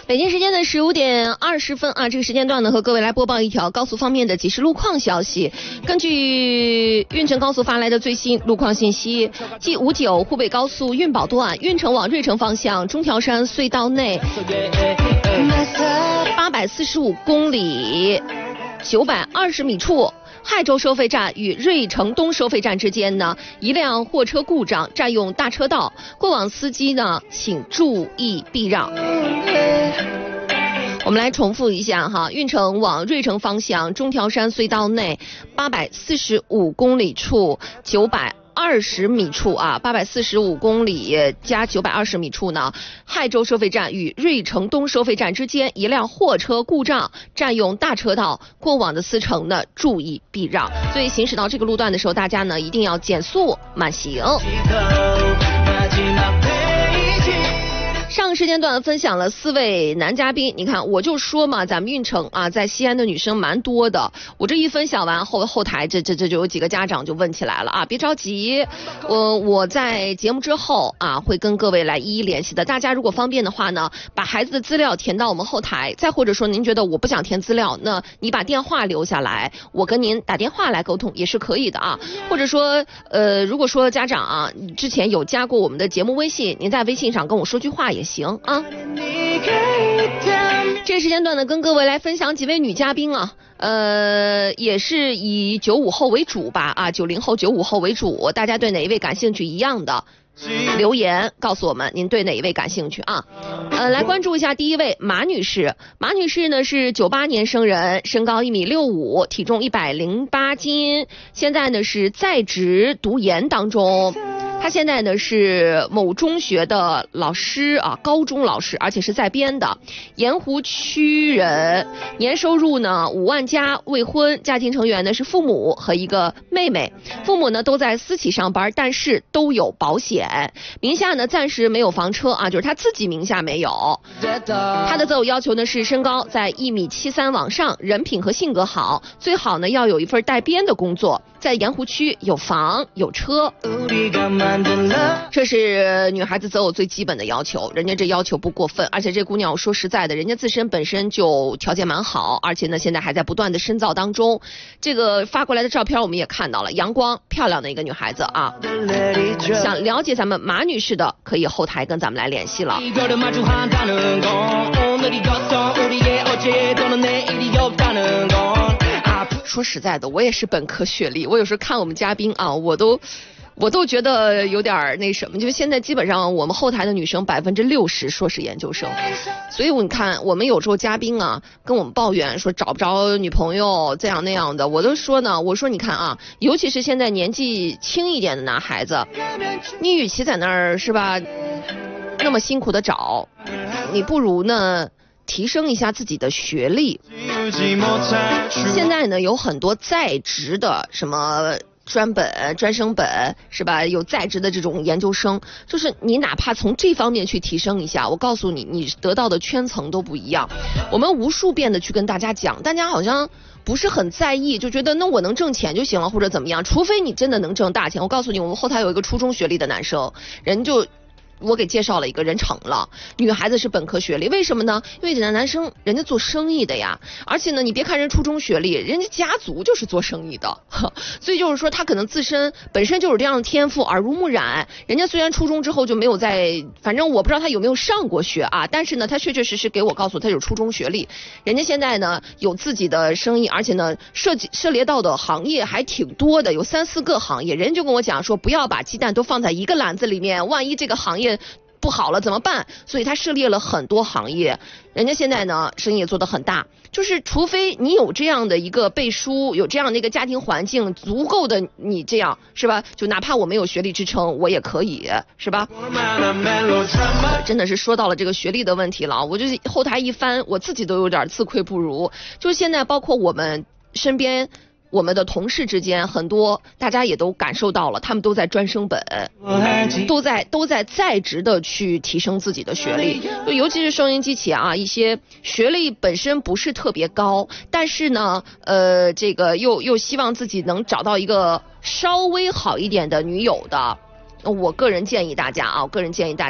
北京时间的15:20啊，这个时间段呢，和各位来播报一条高速方面的即时路况消息。根据运城高速发来的最新路况信息，G59湖北高速运保段运城往瑞城方向中条山隧道内845公里920米处，亥州收费站与瑞城东收费站之间呢，一辆货车故障占用大车道，过往司机呢请注意避让。我们来重复一下哈，运城往瑞城方向中条山隧道内845公里处920米处啊，845公里加920米处呢，亥州收费站与瑞城东收费站之间一辆货车故障占用大车道，过往的司乘呢注意避让。所以行驶到这个路段的时候，大家呢一定要减速慢行。上个时间段分享了4位男嘉宾，你看我就说嘛，咱们运城啊，在西安的女生蛮多的。我这一分享完后台这就有几个家长就问起来了啊，别着急，我在节目之后啊会跟各位来一一联系的。大家如果方便的话呢，把孩子的资料填到我们后台，再或者说您觉得我不想填资料，那你把电话留下来，我跟您打电话来沟通也是可以的啊。或者说如果说家长啊之前有加过我们的节目微信，您在微信上跟我说句话也行啊。这个时间段呢，跟各位来分享几位女嘉宾啊，也是以95后为主吧啊，90后、95后为主，大家对哪一位感兴趣一样的留言告诉我们您对哪一位感兴趣啊。来关注一下第一位马女士。马女士呢是98年生人，身高1.65米，体重108斤，现在呢是在职读研当中。他现在呢是某中学的老师啊，高中老师，而且是在编的，盐湖区人，年收入呢5万加，未婚，家庭成员呢是父母和一个妹妹，父母呢都在私企上班，但是都有保险，名下呢暂时没有房车啊，就是他自己名下没有。他的择偶要求呢是身高在1.73米往上，人品和性格好，最好呢要有一份带编的工作，在盐湖区有房有车。这是女孩子择偶最基本的要求，人家这要求不过分，而且这姑娘我说实在的，人家自身本身就条件蛮好，而且呢现在还在不断的深造当中。这个发过来的照片我们也看到了，阳光漂亮的一个女孩子啊。想了解咱们马女士的，可以后台跟咱们来联系了。说实在的，我也是本科学历，我有时候看我们嘉宾啊，我都觉得有点那什么，就是现在基本上我们后台的女生60%硕士研究生，所以你看我们有时候嘉宾啊跟我们抱怨说找不着女朋友这样那样的，我都说呢，我说你看啊，尤其是现在年纪轻一点的男孩子，你与其在那儿是吧那么辛苦的找，你不如呢提升一下自己的学历。现在呢有很多在职的什么专升本是吧，有在职的这种研究生，就是你哪怕从这方面去提升一下，我告诉你，你得到的圈层都不一样。我们无数遍的去跟大家讲，大家好像不是很在意，就觉得那我能挣钱就行了，或者怎么样，除非你真的能挣大钱。我告诉你，我们后台有一个初中学历的男生，人就我给介绍了一个人成了，女孩子是本科学历，为什么呢？因为这男生人家做生意的呀，而且呢你别看人初中学历，人家家族就是做生意的，所以就是说他可能自身本身就是这样的天赋，耳濡目染。人家虽然初中之后就没有在，反正我不知道他有没有上过学啊，但是呢他确确实实给我告诉他有初中学历，人家现在呢有自己的生意，而且呢涉猎到的行业还挺多的，有3、4个行业。人就跟我讲说，不要把鸡蛋都放在一个篮子里面，万一这个行业不好了怎么办？所以他涉猎了很多行业，人家现在呢生意也做得很大。就是除非你有这样的一个背书，有这样的一个家庭环境足够的，你这样是吧，就哪怕我没有学历支撑我也可以是吧。真的是说到了这个学历的问题了，我就后台一翻，我自己都有点自愧不如。就现在包括我们身边我们的同事之间，很多大家也都感受到了，他们都在专升本，都在职的去提升自己的学历。尤其是收音机前啊，一些学历本身不是特别高，但是呢这个又希望自己能找到一个稍微好一点的女友的，我个人建议大家